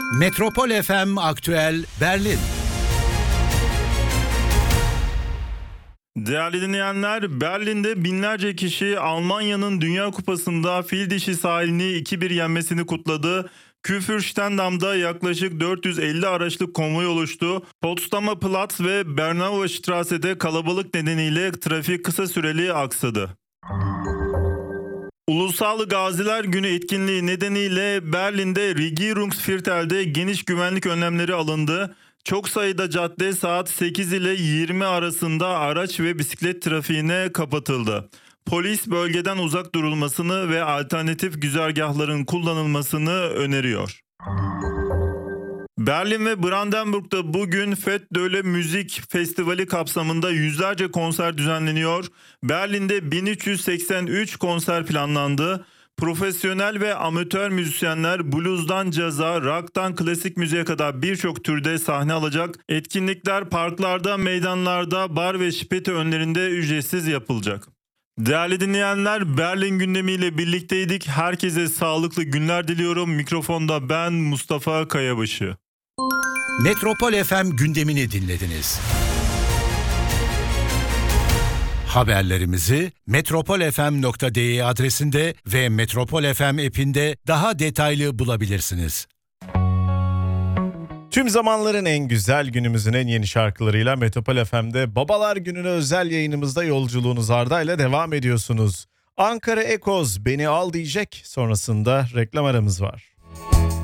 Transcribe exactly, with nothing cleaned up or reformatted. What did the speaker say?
Metropol F M Aktüel Berlin. Değerli dinleyenler, Berlin'de binlerce kişi Almanya'nın Dünya Kupası'nda fil dişi sahilini iki bir yenmesini kutladı. Kurfürstendamm'da yaklaşık dört yüz elli araçlı konvoy oluştu. Potsdamer Platz ve Bernauer Strasse'de kalabalık nedeniyle trafik kısa süreli aksadı. Ulusal Gaziler Günü etkinliği nedeniyle Berlin'de Regierungsviertel'de geniş güvenlik önlemleri alındı. Çok sayıda cadde saat sekiz ile yirmi arasında araç ve bisiklet trafiğine kapatıldı. Polis bölgeden uzak durulmasını ve alternatif güzergahların kullanılmasını öneriyor. Berlin ve Brandenburg'da bugün Fête de la Musique Festivali kapsamında yüzlerce konser düzenleniyor. Berlin'de bin üç yüz seksen üç konser planlandı. Profesyonel ve amatör müzisyenler blues'dan caza, rock'tan klasik müziğe kadar birçok türde sahne alacak. Etkinlikler parklarda, meydanlarda, bar ve şipeti önlerinde ücretsiz yapılacak. Değerli dinleyenler, Berlin gündemiyle birlikteydik. Herkese sağlıklı günler diliyorum. Mikrofonda ben Mustafa Kayabaşı. Metropol F M gündemini dinlediniz. Haberlerimizi metropol f m nokta d e adresinde ve Metropol F M app'inde daha detaylı bulabilirsiniz. Tüm zamanların en güzel günümüzün en yeni şarkılarıyla Metropol F M'de Babalar Günü'ne özel yayınımızda yolculuğunuz Arda ile devam ediyorsunuz. Ankara Ekoz beni al diyecek, sonrasında reklam aramız var.